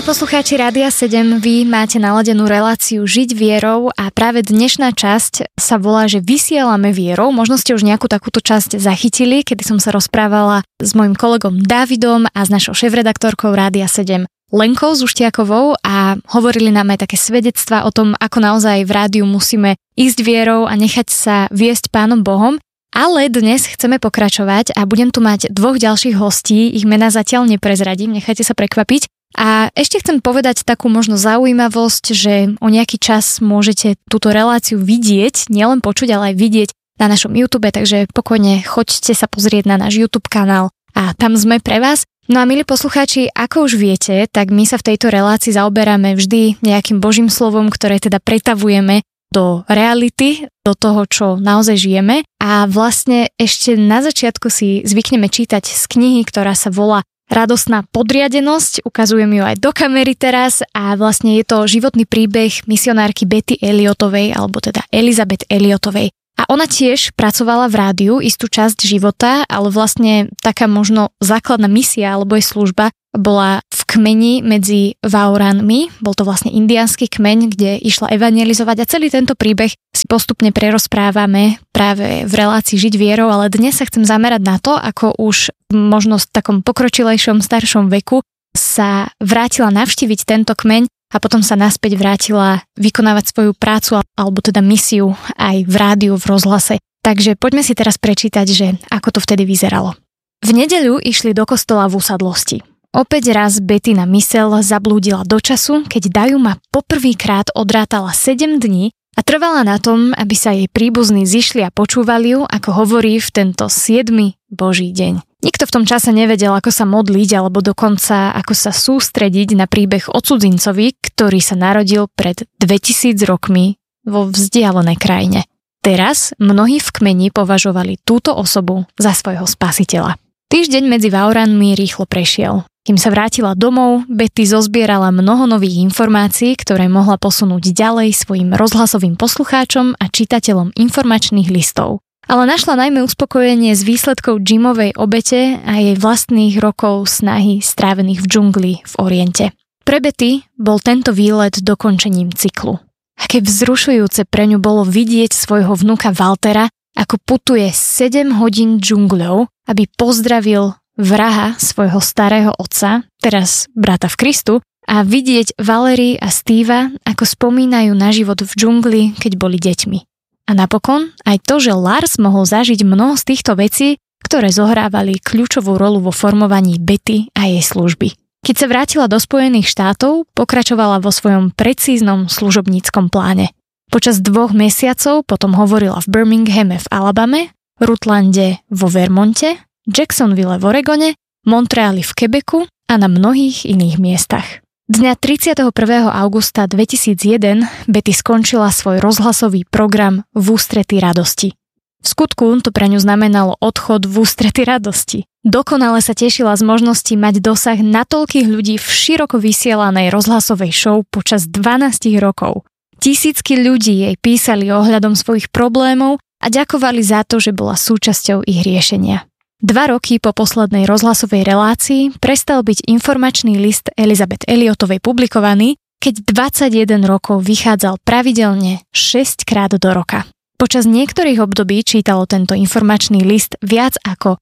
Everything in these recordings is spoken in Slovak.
Milí poslucháči Rádia 7, vy máte naladenú reláciu Žiť vierou a práve dnešná časť sa volá, že vysielame vierou. Možno ste už nejakú takúto časť zachytili, kedy som sa rozprávala s mojím kolegom Dávidom a s našou šéfredaktorkou Rádia 7 Lenkou Zuštiakovou a hovorili nám aj také svedectvá o tom, ako naozaj v rádiu musíme ísť vierou a nechať sa viesť Pánom Bohom. Ale dnes chceme pokračovať a budem tu mať dvoch ďalších hostí, ich mená zatiaľ neprezradím, nechajte sa prekvapiť. A ešte chcem povedať takú možno zaujímavosť, že o nejaký čas môžete túto reláciu vidieť, nielen počuť, ale aj vidieť na našom YouTube, takže pokojne choďte sa pozrieť na náš YouTube kanál a tam sme pre vás. No a milí poslucháči, ako už viete, tak my sa v tejto relácii zaoberáme vždy nejakým Božím slovom, ktoré teda pretavujeme do reality, do toho, čo naozaj žijeme. A vlastne ešte na začiatku si zvykneme čítať z knihy, ktorá sa volá Radostná podriadenosť, ukazujem ju aj do kamery teraz a vlastne je to životný príbeh misionárky Betty Elliotovej, alebo teda Elizabeth Elliotovej. A ona tiež pracovala v rádiu istú časť života, ale vlastne taká možno základná misia alebo jej služba bola v kmeni medzi Vaoranmi, bol to vlastne indiánsky kmeň, kde išla evangelizovať a celý tento príbeh si postupne prerozprávame práve v relácii Žiť vierou, ale dnes sa chcem zamerať na to, ako už možno v takom pokročilejšom staršom veku sa vrátila navštíviť tento kmeň a potom sa naspäť vrátila vykonávať svoju prácu alebo teda misiu aj v rádiu, v rozhlase. Takže poďme si teraz prečítať, že ako to vtedy vyzeralo. V nedeľu išli do kostola v usadlosti. Opäť raz Betty na myseľ zablúdila do času, keď Dajuma poprvýkrát odrátala 7 dní a trvala na tom, aby sa jej príbuzní zišli a počúvali ju, ako hovorí v tento 7. Boží deň. Nikto v tom čase nevedel, ako sa modliť alebo dokonca ako sa sústrediť na príbeh o cudzincovi, ktorý sa narodil pred 2000 rokmi vo vzdialenej krajine. Teraz mnohí v kmeni považovali túto osobu za svojho spasiteľa. Týždeň medzi Vaoranmi rýchlo prešiel. Kým sa vrátila domov, Betty zozbierala mnoho nových informácií, ktoré mohla posunúť ďalej svojim rozhlasovým poslucháčom a čitateľom informačných listov. Ale našla najmä uspokojenie z výsledkov Jimovej obete a jej vlastných rokov snahy strávených v džungli v Oriente. Pre Betty bol tento výlet dokončením cyklu. Aké vzrušujúce pre ňu bolo vidieť svojho vnuka Waltera, ako putuje 7 hodín džungľou, aby pozdravil vraha svojho starého otca, teraz brata v Kristu, a vidieť Valerie a Steva, ako spomínajú na život v džungli, keď boli deťmi. A napokon aj to, že Lars mohol zažiť mnoho z týchto vecí, ktoré zohrávali kľúčovú rolu vo formovaní Betty a jej služby. Keď sa vrátila do Spojených štátov, pokračovala vo svojom precíznom služobníckom pláne. Počas 2 mesiacov potom hovorila v Birminghame v Alabame, Rutlande vo Vermonte, Jacksonville v Oregone, Montreali v Quebecu a na mnohých iných miestach. Dňa 31. augusta 2001 Betty skončila svoj rozhlasový program V ústrety radosti. V skutku to pre ňu znamenalo odchod v ústrety radosti. Dokonale sa tešila z možnosti mať dosah na toľkých ľudí v široko vysielanej rozhlasovej show počas 12 rokov. Tisícky ľudí jej písali ohľadom svojich problémov a ďakovali za to, že bola súčasťou ich riešenia. 2 roky po poslednej rozhlasovej relácii prestal byť informačný list Elizabeth Elliotovej publikovaný, keď 21 rokov vychádzal pravidelne 6 krát do roka. Počas niektorých období čítalo tento informačný list viac ako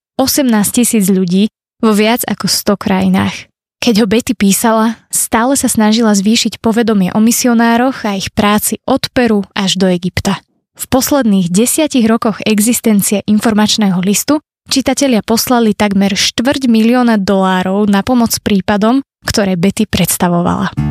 18 000 ľudí vo viac ako 100 krajinách. Keď ho Betty písala, stále sa snažila zvýšiť povedomie o misionároch a ich práci od Peru až do Egypta. V posledných 10 rokoch existencie informačného listu čitatelia poslali takmer $250,000 na pomoc prípadom, ktoré Betty predstavovala.